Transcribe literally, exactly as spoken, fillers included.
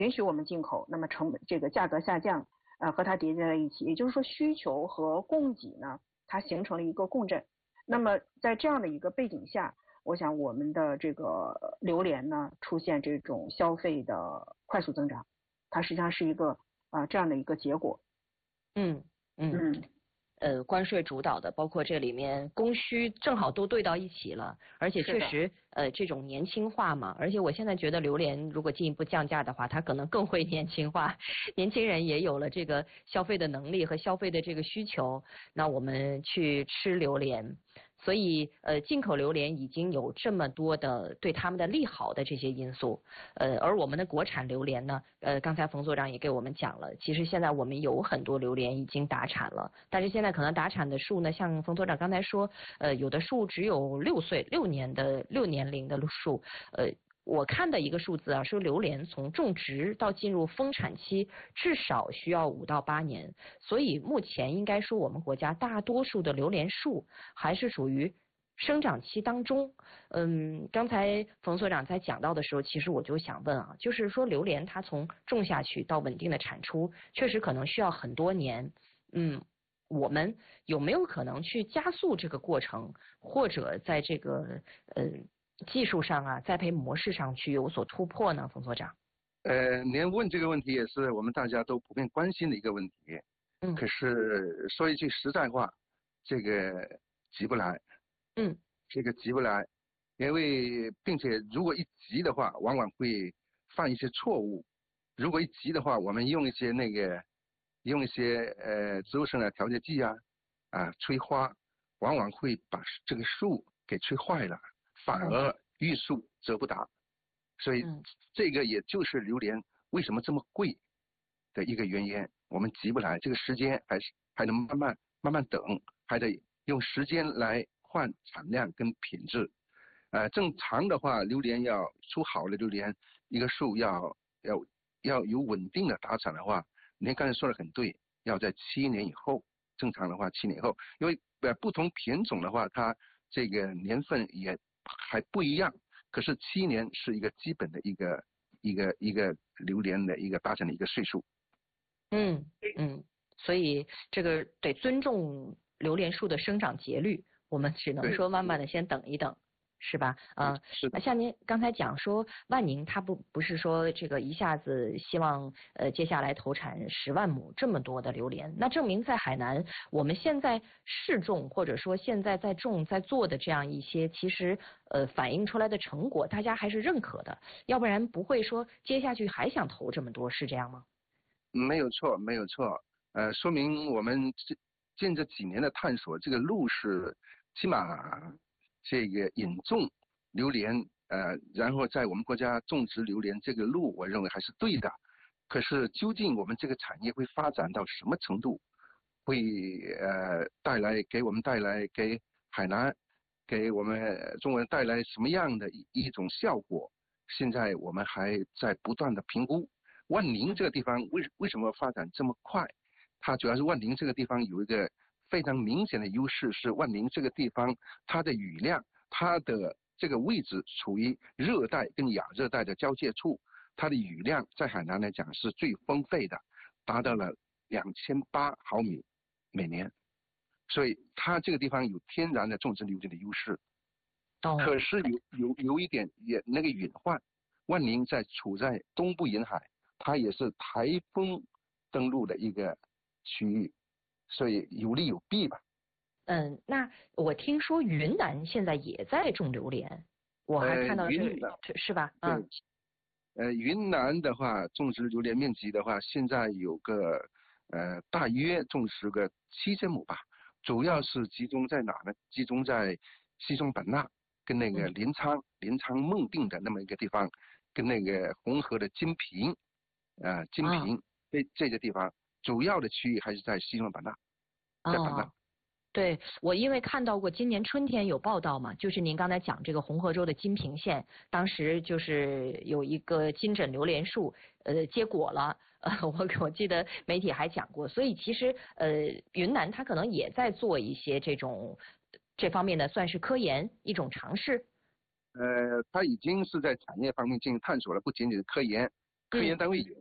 允许我们进口，那么成本这个价格下降，呃，和它叠加在一起，也就是说需求和供给呢，它形成了一个共振。那么在这样的一个背景下，我想我们的这个榴莲呢出现这种消费的快速增长，它实际上是一个啊、呃、这样的一个结果。 嗯嗯。 嗯呃，关税主导的，包括这里面供需正好都对到一起了，而且确实，呃，这种年轻化嘛，而且我现在觉得榴莲如果进一步降价的话，它可能更会年轻化，年轻人也有了这个消费的能力和消费的这个需求，那我们去吃榴莲。所以，呃，进口榴莲已经有这么多的对他们的利好的这些因素，呃，而我们的国产榴莲呢，呃，刚才冯所长也给我们讲了，其实现在我们有很多榴莲已经打产了，但是现在可能打产的树呢，像冯所长刚才说，呃，有的树只有六岁、六年的六年龄的树，呃。我看的一个数字啊，说榴莲从种植到进入丰产期至少需要五到八年，所以目前应该说我们国家大多数的榴莲树还是属于生长期当中。嗯，刚才冯所长在讲到的时候，其实我就想问啊，就是说榴莲它从种下去到稳定的产出，确实可能需要很多年。嗯。我们有没有可能去加速这个过程，或者在这个呃技术上啊，栽培模式上去有所突破呢？冯所长。 呃，您问这个问题也是我们大家都普遍关心的一个问题。 嗯。 可是说一句实在话，这个急不来。 嗯。 这个急不来，因为并且如果一急的话，往往会犯一些错误。如果一急的话，我们用一些那个用一些呃植物生长调节剂啊啊催花，往往会把这个树给催坏了，反而欲速则不达。所以这个也就是榴莲为什么这么贵的一个原因。我们急不来，这个时间还是还能慢慢慢慢等，还得用时间来换产量跟品质。呃，正常的话，榴莲要出好的榴莲，一个树要要要有稳定的打产的话，您刚才说的很对，要在七年以后。正常的话，七年以后，因为呃不同品种的话，它这个年份也还不一样。可是七年是一个基本的一个一个一个榴莲的一个达成的一个岁数。 嗯嗯，所以这个得尊重榴莲树的生长节律，我们只能说慢慢的先等一等。是吧？啊、呃，像您刚才讲说，万宁它不不是说这个一下子希望呃接下来投产十万亩这么多的榴莲，那证明在海南我们现在试种或者说现在在种在做的这样一些，其实呃反映出来的成果大家还是认可的，要不然不会说接下去还想投这么多，是这样吗？ 没有错，没有错，呃，说明我们近这几年的探索，这个路是起码。这个引种榴莲，呃，然后在我们国家种植榴莲这个路，我认为还是对的。可是究竟我们这个产业会发展到什么程度，会呃带来给我们带来给海南，给我们中国人带来什么样的一一种效果？现在我们还在不断的评估。万宁这个地方为为什么发展这么快？它主要是万宁这个地方有一个非常明显的优势，是万宁这个地方它的雨量，它的这个位置处于热带跟亚热带的交界处，它的雨量在海南来讲是最丰沛的，达到了两千八毫米每年，所以它这个地方有天然的种植榴莲的优势。可是有有有一点也那个隐患，万宁在处在东部沿海，它也是台风登陆的一个区域，所以有利有弊吧。 嗯，那我听说云南现在也在种榴莲，我还看到是、呃、是吧？嗯。 呃，云南的话，种植榴莲面积的话，现在有个呃大约种植个七千亩吧，主要是集中在哪呢？集中在西双版纳跟那个临沧、嗯、临沧孟定的那么一个地方，跟那个红河的金平，呃金平、啊、这这些地方，主要的区域还是在西双版纳，在版纳。 哦，对，我因为看到过今年春天有报道嘛，就是您刚才讲这个红河州的金平县，当时就是有一个金枕榴莲树，呃，结果了，呃，我我记得媒体还讲过，所以其实呃，云南它可能也在做一些这种这方面的算是科研一种尝试。 呃，它已经是在产业方面进行探索了，不仅仅是科研， 科研单位有，